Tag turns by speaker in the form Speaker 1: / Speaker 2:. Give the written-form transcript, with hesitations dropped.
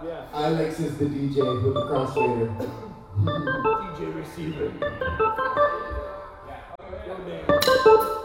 Speaker 1: Yeah.
Speaker 2: Alex is the DJ with the crossfader.
Speaker 1: DJ receiver. Yo, man.